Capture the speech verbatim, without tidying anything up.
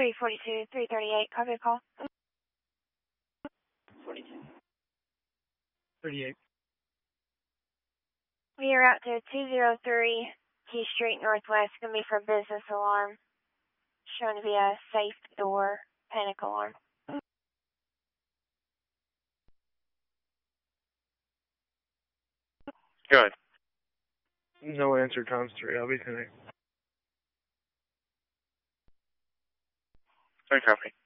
three forty-two, three thirty-eight, copy the call. forty-two. thirty-eight. We are out to two oh three T Street Northwest. Going to be for business alarm. Showing to be a safe door panic alarm. Good. No answer, times three. I'll be connected. Sorry, copy.